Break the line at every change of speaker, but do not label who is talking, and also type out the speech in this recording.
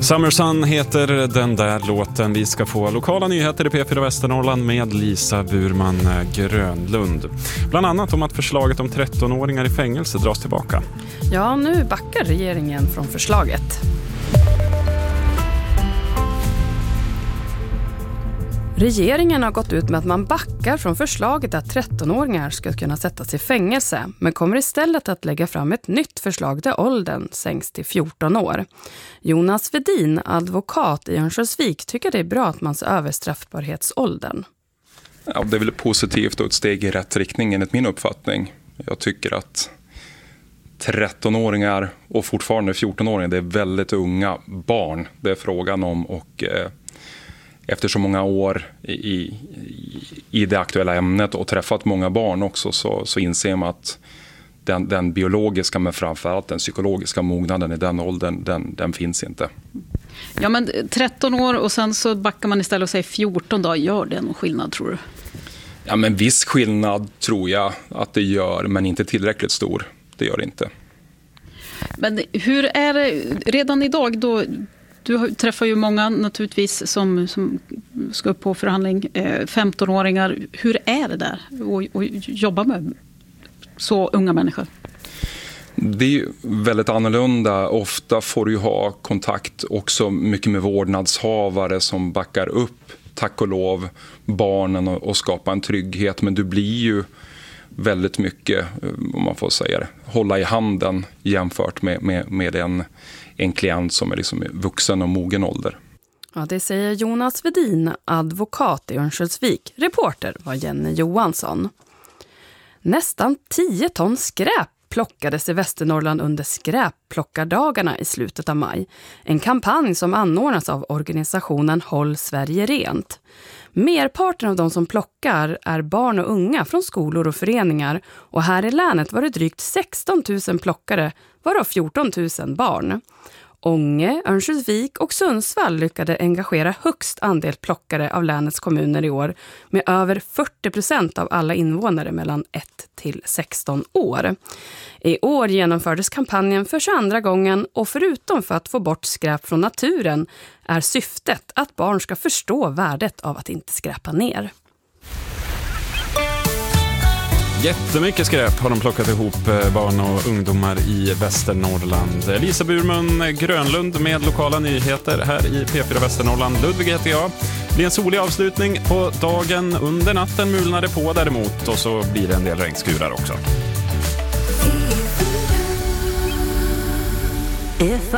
Summer Sun heter den där låten. Vi ska få lokala nyheter i P4 Västernorrland med Lisa Burman Grönlund. Bland annat om att förslaget om 13-åringar i fängelse dras tillbaka.
Ja, nu backar regeringen från förslaget. Regeringen har gått ut med att man backar från förslaget att 13-åringar ska kunna sättas i fängelse, men kommer istället att lägga fram ett nytt förslag där åldern sänks till 14 år. Jonas Vedin, advokat i Örnsköldsvik, tycker det är bra att man ser över straffbarhetsåldern.
Ja, det är väl positivt och ett steg i rätt riktning enligt min uppfattning. Jag tycker att 13-åringar och fortfarande 14-åringar, det är väldigt unga barn det är frågan om, och efter så många år i det aktuella ämnet och träffat många barn också så inser man att den biologiska men framförallt den psykologiska mognaden i den åldern, den finns inte.
Ja, men 13 år och sen så backar man istället och säger 14 dagar. Gör det någon skillnad, tror du?
Ja, men viss skillnad tror jag att det gör, men inte tillräckligt stor. Det gör det inte.
Men hur är det redan idag då? Du träffar ju många naturligtvis som ska upp på förhandling, 15-åringar. Hur är det där att jobba med så unga människor?
Det är ju väldigt annorlunda. Ofta får du ha kontakt också mycket med vårdnadshavare som backar upp, tack och lov, barnen och skapar en trygghet. Men du blir ju väldigt mycket, om man får säga det, hålla i handen jämfört med en klient som är liksom vuxen och mogen ålder.
Ja, det säger Jonas Vedin, advokat i Örnsköldsvik. Reporter var Jenny Johansson. Nästan 10 ton skräp plockades i Västernorrland under skräpplockardagarna i slutet av maj. En kampanj som anordnas av organisationen Håll Sverige Rent. Merparten av de som plockar är barn och unga från skolor och föreningar, och här i länet var det drygt 16 000 plockare, varav 14 000 barn. Ånge, Örnsköldsvik och Sundsvall lyckade engagera högst andel plockare av länets kommuner i år, med över 40% av alla invånare mellan 1 till 16 år. I år genomfördes kampanjen för 22:a gången, och förutom för att få bort skräp från naturen är syftet att barn ska förstå värdet av att inte skräpa ner.
Jättemycket skräp har de plockat ihop, barn och ungdomar i Västernorrland. Lisa Burman Grönlund med lokala nyheter här i P4 Västernorrland. Ludvig heter jag. Det blir en solig avslutning på dagen. Under natten mulnar det på däremot, och så blir det en del regnskurar också.